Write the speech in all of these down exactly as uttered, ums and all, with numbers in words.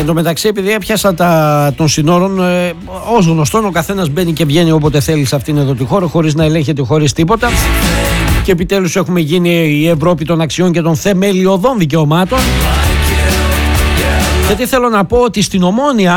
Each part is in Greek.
Εν τω μεταξύ, επειδή έπιασα τα των συνόρων, ε, ως γνωστόν ο καθένας μπαίνει και βγαίνει όποτε θέλει σε αυτήν εδώ τη χώρα, χωρίς να ελέγχεται, χωρίς τίποτα. Και επιτέλους έχουμε γίνει η Ευρώπη των αξιών και των θεμελιωδών δικαιωμάτων. Και τι θέλω να πω, ότι στην Ομόνοια,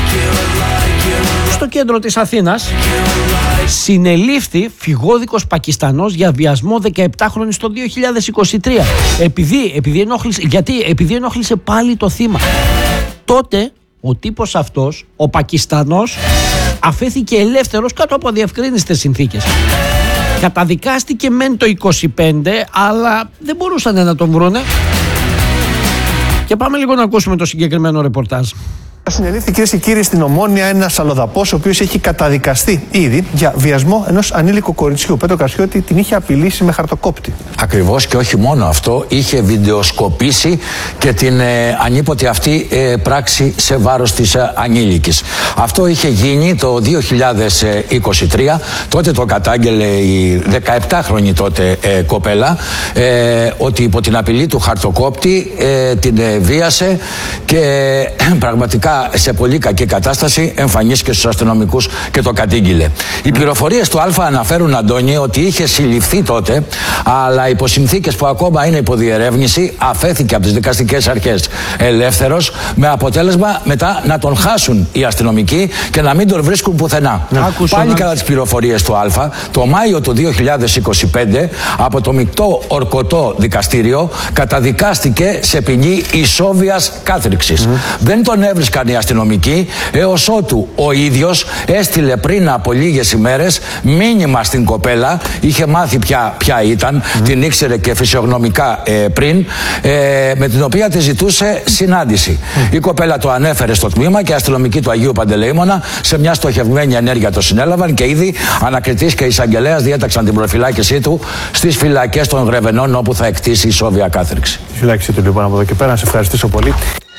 στο κέντρο της Αθήνας, συνελήφθη φυγόδικος Πακιστανός για βιασμό δεκαεπτάχρονη στο δύο χιλιάδες είκοσι τρία. Επειδή, επειδή ενόχλησε, γιατί, επειδή ενόχλησε πάλι το θύμα. Τότε ο τύπος αυτός, ο Πακιστανός, αφέθηκε ελεύθερος κάτω από αδιευκρίνιστες συνθήκες. Καταδικάστηκε μεν το είκοσι πέντε, αλλά δεν μπορούσαν να τον βρούνε. Και πάμε λίγο να ακούσουμε το συγκεκριμένο ρεπορτάζ. Συνελήφθη, κυρίες και κύριοι, στην Ομόνοια ένας αλλοδαπός, ο οποίος έχει καταδικαστεί ήδη για βιασμό ενός ανήλικου κοριτσιού. Πέτρο Καρσιώτη την είχε απειλήσει με χαρτοκόπτη. Ακριβώς, και όχι μόνο αυτό, είχε βιντεοσκοπήσει και την ε, ανίποτε αυτή ε, πράξη σε βάρος της ε, ανήλικης. Αυτό είχε γίνει το δύο χιλιάδες είκοσι τρία. Τότε το κατάγγελε η δεκαεπτάχρονη τότε ε, κοπέλα, ε, ότι υπό την απειλή του χαρτοκόπτη ε, την ε, βίασε και ε, πραγματικά σε πολύ κακή κατάσταση εμφανίστηκε στους αστυνομικούς και το κατήγγειλε. Οι πληροφορίες του Α αναφέρουν, Αντώνη, ότι είχε συλληφθεί τότε, αλλά υπό συνθήκες που ακόμα είναι υποδιερεύνηση, αφέθηκε από τις δικαστικές αρχές ελεύθερος, με αποτέλεσμα μετά να τον χάσουν οι αστυνομικοί και να μην τον βρίσκουν πουθενά. Άκουσα, Πάλι να... κατά τις πληροφορίες του Α, το Μάιο του δύο χιλιάδες είκοσι πέντε, από το μεικτό ορκωτό δικαστήριο, καταδικάστηκε σε ποινή ισόβιας κάθριξης. Mm. Δεν τον έβρισκαν οι αστυνομικοί, έως ότου ο ίδιος έστειλε πριν από λίγες ημέρες μήνυμα στην κοπέλα. Είχε μάθει ποια, ποια ήταν, mm. την ήξερε και φυσιογνωμικά ε, πριν, ε, με την οποία τη ζητούσε συνάντηση. Mm. Η κοπέλα το ανέφερε στο τμήμα και οι αστυνομικοί του Αγίου Παντελεήμονα σε μια στοχευμένη ενέργεια το συνέλαβαν και ήδη ανακριτής και εισαγγελέας διέταξαν την προφυλάκησή του στις φυλακές των Γρεβενών, όπου θα εκτίσει ισόβια κάθριξη. Τη φυλάκησή του λοιπόν από εδώ και πέρα. Να σε ευχαριστήσω πολύ.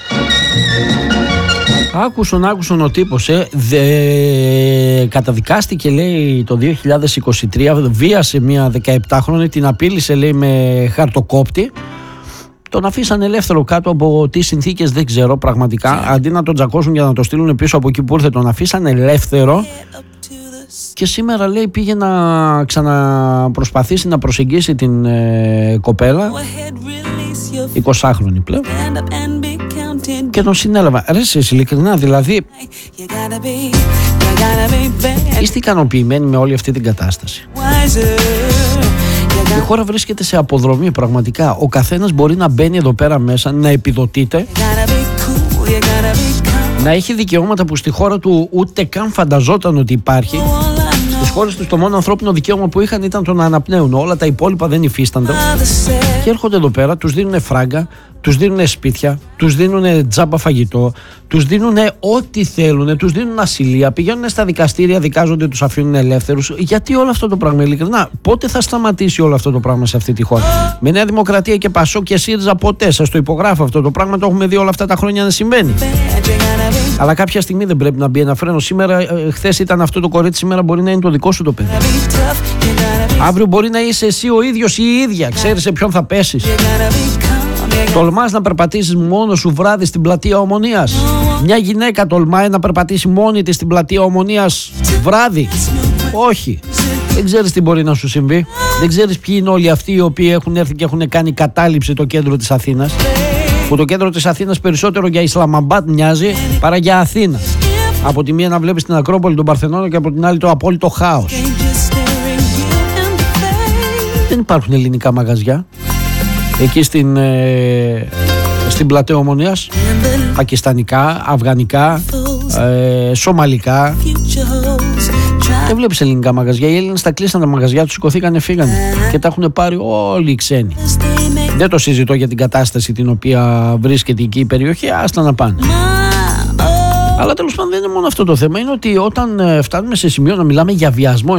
Άκουσον, άκουσον ο τύπος, ε, δε, καταδικάστηκε, λέει, το δύο χιλιάδες είκοσι τρία, βίασε μια δεκαεπτάχρονη, την απείλησε, λέει, με χαρτοκόπτη. Τον αφήσαν ελεύθερο κάτω από τι συνθήκες δεν ξέρω πραγματικά. Αντί να τον τζακώσουν για να το στείλουν πίσω από εκεί που ήρθε, τον αφήσαν ελεύθερο. Και σήμερα, λέει, πήγε να ξαναπροσπαθήσει να προσεγγίσει την ε, κοπέλα, εικοσάχρονη πλέον, και τον συνέλαβα. Ρε εσείς, ειλικρινά, δηλαδή, είστε ικανοποιημένοι με όλη αυτή την κατάσταση? Η χώρα βρίσκεται σε αποδρομή πραγματικά. Ο καθένας μπορεί να μπαίνει εδώ πέρα μέσα, να επιδοτείται, να έχει δικαιώματα που στη χώρα του ούτε καν φανταζόταν ότι υπάρχει. Στις χώρες τους το μόνο ανθρώπινο δικαίωμα που είχαν ήταν το να αναπνέουν. Όλα τα υπόλοιπα δεν υφίστανται. Και έρχονται εδώ πέρα, τους δίνουν φράγκα, τους δίνουν σπίτια, τους δίνουν τζάμπα φαγητό, τους δίνουν ό,τι θέλουν, τους δίνουν ασυλία, πηγαίνουν στα δικαστήρια, δικάζονται, τους αφήνουν ελεύθερους. Γιατί όλο αυτό το πράγμα, ειλικρινά, πότε θα σταματήσει όλο αυτό το πράγμα σε αυτή τη χώρα? Με Νέα Δημοκρατία και Πασό και ΣΥΡΙΖΑ ποτέ. Σας το υπογράφω αυτό το πράγμα, το έχουμε δει όλα αυτά τα χρόνια να συμβαίνει. Αλλά κάποια στιγμή δεν πρέπει να μπει ένα φρένο? Σήμερα, χθες ήταν αυτό το κορίτσι, σήμερα μπορεί να είναι το δικό σου το παιδί. Αύριο μπορεί να είσαι εσύ ο ίδιος ή η ίδια. Ξέρεις σε ποιον θα πέσεις? Τολμάς να περπατήσεις μόνος σου βράδυ στην πλατεία Ομονίας? Μια γυναίκα τολμάει να περπατήσει μόνη της στην πλατεία Ομονίας βράδυ? Όχι. Δεν ξέρεις τι μπορεί να σου συμβεί. Δεν ξέρεις ποιοι είναι όλοι αυτοί οι οποίοι έχουν έρθει και έχουν κάνει κατάληψη το κέντρο της Αθήνας. Που το κέντρο της Αθήνας περισσότερο για Ισλαμαμπάτ μοιάζει παρά για Αθήνα. Από τη μία να βλέπεις την Ακρόπολη, τον Παρθενώνα, και από την άλλη το απόλυτο χάος. Δεν υπάρχουν ελληνικά μαγαζιά εκεί στην, ε, στην πλατεία Ομονίας. Πακιστανικά, αφγανικά, ε, σομαλικά. Δεν βλέπεις ελληνικά μαγαζιά. Οι Έλληνες τα κλείσαν τα μαγαζιά τους, σηκωθήκανε, φύγανε και τα έχουν πάρει όλοι οι ξένοι. Δεν το συζητώ για την κατάσταση την οποία βρίσκεται εκεί η περιοχή, άστα να πάνε. Αλλά τέλος πάντων δεν είναι μόνο αυτό το θέμα. Είναι ότι όταν φτάνουμε σε σημείο να μιλάμε για βιασμό